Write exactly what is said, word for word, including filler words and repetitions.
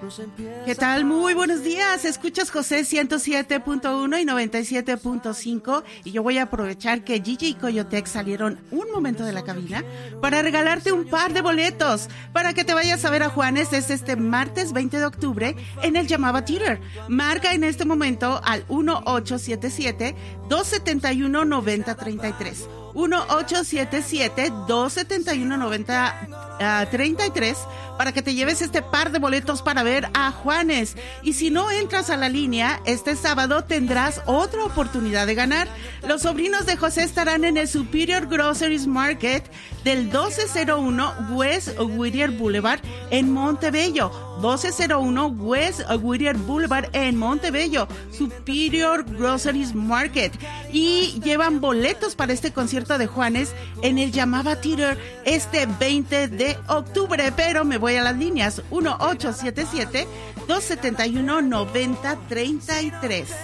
¿Qué tal? Muy buenos días. Escuchas José ciento siete punto uno y noventa y siete punto cinco y yo voy a aprovechar que Gigi y Coyotec salieron un momento de la cabina para regalarte un par de boletos para que te vayas a ver a Juanes. Es este martes veinte de octubre en el Llamaba Theater. Marca en este momento al uno ocho siete siete, dos siete uno, nueve cero tres tres. uno ocho siete siete, dos siete uno, nueve cero tres tres para que te lleves este par de boletos para ver a Juanes. Y si no entras a la línea, este sábado tendrás otra oportunidad de ganar. Los sobrinos de José estarán en el Superior Groceries Market del doce cero uno West Whittier Boulevard en Montebello. doce cero uno West Whittier Boulevard en Montebello, Superior Groceries Market. Y llevan boletos para este concierto de Juanes en el Llamaba Theater este veinte de octubre. Pero me voy a las líneas uno ocho siete siete, dos siete uno, nueve cero tres tres.